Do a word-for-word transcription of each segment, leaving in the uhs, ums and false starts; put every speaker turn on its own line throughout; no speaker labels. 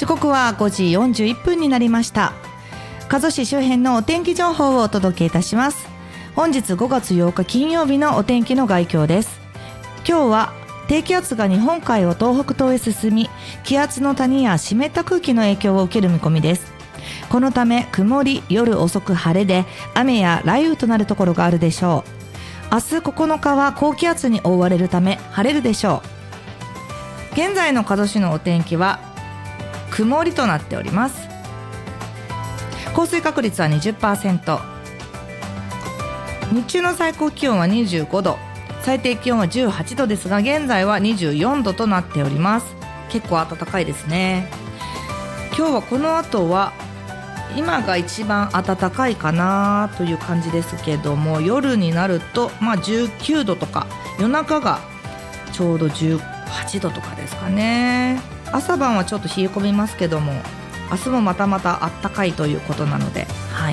時刻はごじよんじゅういっぷんになりました。加須市周辺のお天気情報をお届けいたします。本日ごがつようか金曜日のお天気の概況です。今日は低気圧が日本海を東北東へ進み、気圧の谷や湿った空気の影響を受ける見込みです。このため曇り、夜遅く晴れで雨や雷雨となるところがあるでしょう。明日ここのかは高気圧に覆われるため晴れるでしょう。現在の加須市のお天気は曇りとなっております。降水確率は にじゅっパーセント、 日中の最高気温はにじゅうごど、最低気温はじゅうはちどですが、現在はにじゅうよんどとなっております。結構暖かいですね。今日はこの後は今が一番暖かいかなという感じですけども、夜になると、まあ、じゅうきゅうどとか、夜中がちょうどじゅうはちどとかですかね。朝晩はちょっと冷え込みますけども、明日もまたまた暖かいということなので、はい、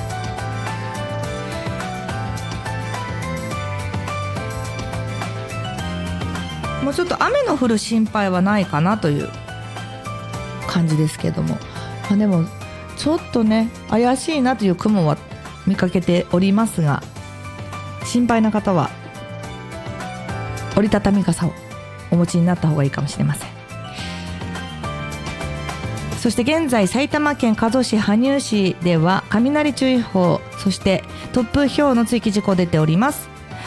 もうちょっと雨の降る心配はないかなという感じですけども、まあ、でもちょっとね怪しいなという雲は見かけておりますが、心配な方は折りたたみ傘をお持ちになった方がいいかもしれません。そして現在埼玉県加須市羽生市では雷注意報、そして突風ひょうの追記事項出ております。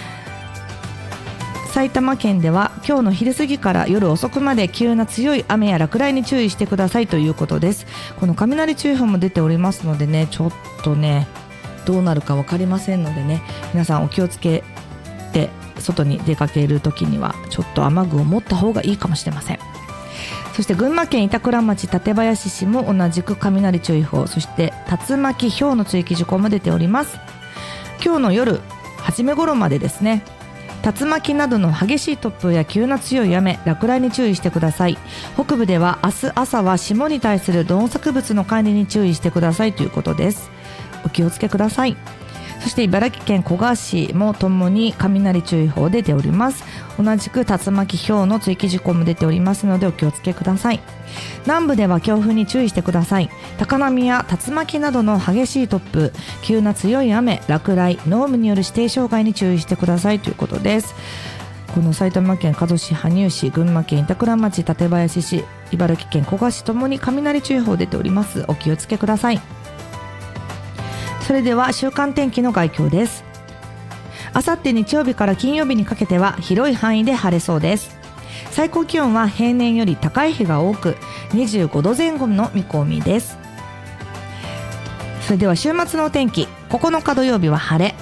埼玉県では今日の昼過ぎから夜遅くまで急な強い雨や落雷に注意してくださいということです。この雷注意報も出ておりますのでね、ちょっとねどうなるか分かりませんのでね、皆さんお気をつけて外に出かけるときにはちょっと雨具を持った方がいいかもしれません。そして群馬県板倉町館林市も同じく雷注意報、そして竜巻ひょうの追記事項も出ております。今日の夜初め頃までですね、竜巻などの激しい突風や急な強い雨、落雷に注意してください。北部では明日朝は霜に対する農作物の管理に注意してくださいということです。お気をつけください。そして茨城県古河市もともに雷注意報出ております。同じく竜巻ひょうの追記事項も出ておりますのでお気をつけください。南部では強風に注意してください。高波や竜巻などの激しい突風、急な強い雨、落雷、濃霧による指定障害に注意してくださいということです。この埼玉県加須市、羽生市、群馬県板倉町、館林市、茨城県古河市ともに雷注意報出ております。お気をつけください。それでは週間天気の概況です。あさって日曜日から金曜日にかけては広い範囲で晴れそうです。最高気温は平年より高い日が多くにじゅうごどぜん後の見込みです。それでは週末のお天気、ここのか土曜日は晴れ、